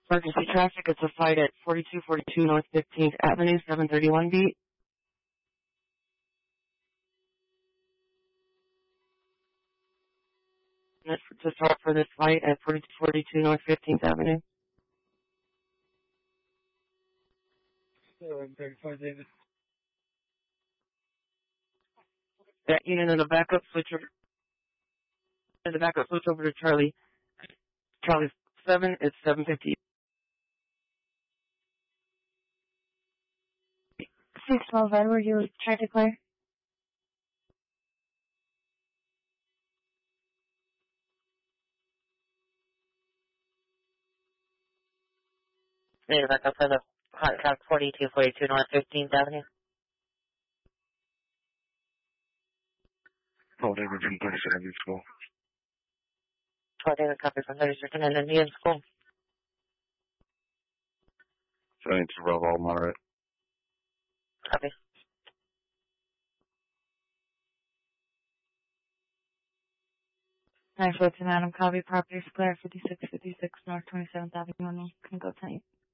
Emergency traffic, it's a fight at 4242 North 15th Avenue, 731 beat. To start for this fight at 4242 North 15th Avenue. 35 David. That unit in the backup switch over to Charlie. Charlie 7, it's 750. 612 Edward, you tried to clear? Need to back up for the hot truck 4242 North 15th Avenue. Oh, David from 32nd School. 12 David, copy from 32nd and Indian School. 72 Bravo, all moderate. Copy. Nice, Madam. Copy. Property clear 5656 North 27th Avenue. Can go tonight.